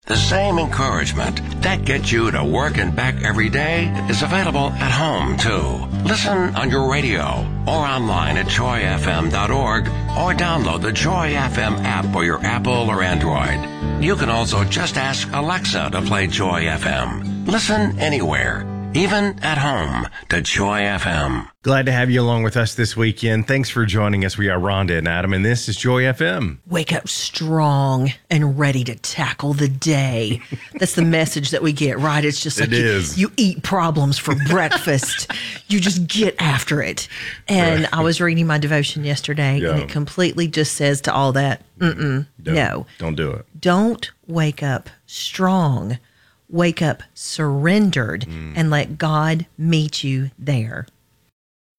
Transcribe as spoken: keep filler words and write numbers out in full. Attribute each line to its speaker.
Speaker 1: The same encouragement that gets you to work and back every day is available at home, too. Listen on your radio or online at joy f m dot org or download the Joy F M app for your Apple or Android. You can also just ask Alexa to play Joy F M. Listen anywhere, even at home, to Joy F M.
Speaker 2: Glad to have you along with us this weekend. Thanks for joining us. We are Rhonda and Adam, and this is Joy F M.
Speaker 3: Wake up strong and ready to tackle the day. That's the message that we get, right? It's just like
Speaker 2: it
Speaker 3: you,
Speaker 2: is.
Speaker 3: you eat problems for breakfast. You just get after it. And
Speaker 2: Right.
Speaker 3: I was reading my devotion yesterday,
Speaker 2: Yeah.
Speaker 3: and it completely just says to all that, mm-mm,
Speaker 2: Don't,
Speaker 3: no.
Speaker 2: Don't do it.
Speaker 3: Don't wake up strong. Wake up surrendered
Speaker 2: Mm.
Speaker 3: and let God meet you there.